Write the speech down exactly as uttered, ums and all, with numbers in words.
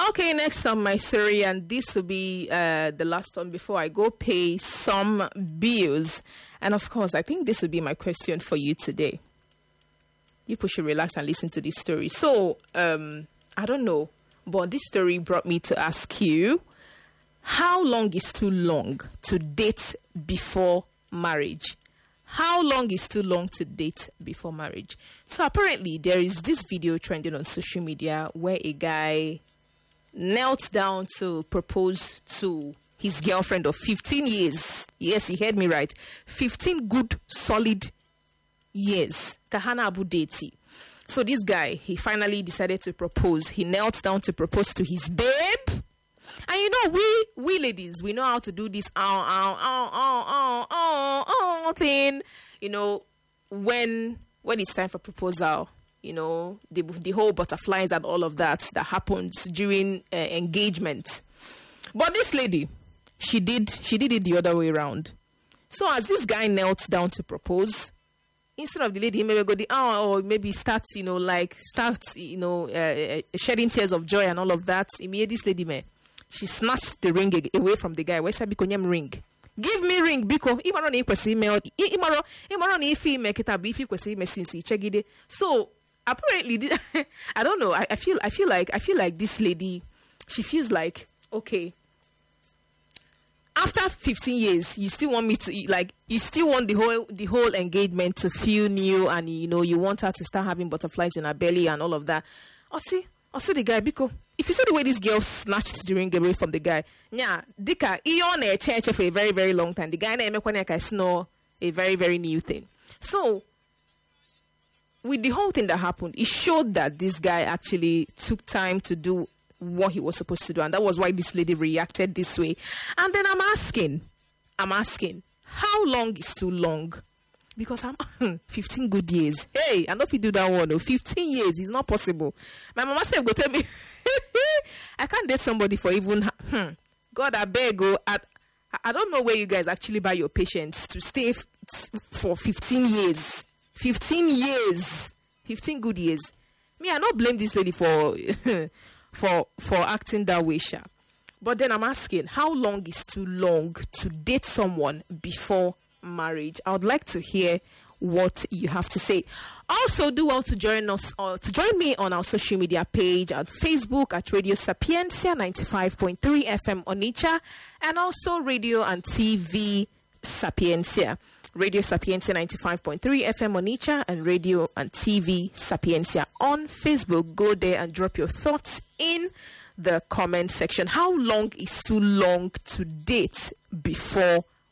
Okay, next on my story, and this will be uh, the last one before I go pay some bills. And of course, I think this will be my question for you today. You should relax and listen to this story. So, um, I don't know, but this story brought me to ask you, how long is too long to date before marriage? How long is too long to date before marriage? So apparently there is this video trending on social media where a guy knelt down to propose to his girlfriend of fifteen years. Yes, he heard me right. fifteen good, solid years. Kahana Abu Deti. So this guy, he finally decided to propose. He knelt down to propose to his babe. And you know, we we ladies, we know how to do this ow, ow, ow, ow, ow, ow, ow thing. You know, when when it's time for proposal, you know, the the whole butterflies and all of that that happens during uh, engagement. But this lady, she did she did it the other way around. So as this guy knelt down to propose, instead of the lady maybe go the oh or maybe starts you know like starts you know uh, uh, shedding tears of joy and all of that, immediately this lady man. She snatched the ring away from the guy. Where's that bikonyam ring? Give me ring biko. Imaro ni kwesi email. Imaro imaro ni ifi make it abi ifi kwesi email since chegide. So apparently, this, I don't know. I, I feel I feel like I feel like this lady. She feels like okay. After fifteen years, you still want me to like you still want the whole the whole engagement to feel new, and you know you want her to start having butterflies in her belly and all of that. Oh see, oh see the guy biko. If you see the way this girl snatched the ring away from the guy, yeah, dika, he on a church for a very, very long time. The guy na make snow a very, very new thing. So, with the whole thing that happened, it showed that this guy actually took time to do what he was supposed to do, and that was why this lady reacted this way. And then I'm asking, I'm asking, how long is too long? Because I'm fifteen good years. Hey, I know if you do that one, no, fifteen years is not possible. My mama said, go tell me. I can't date somebody for even hmm, God I beg go I, I don't know where you guys actually buy your patience to stay f- for fifteen years fifteen years fifteen good years. Me I don't blame this lady for for for acting that way, sha. But then I'm asking, how long is too long to date someone before marriage? I would like to hear what you have to say. Also, do well to join us or to join me on our social media page at Facebook at Radio Sapiencia ninety-five point three F M Onitsha, and also Radio and T V Sapiencia. Radio Sapiencia ninety-five point three F M Onitsha and Radio and T V Sapiencia on Facebook. Go there and drop your thoughts in the comment section. How long is too long to date before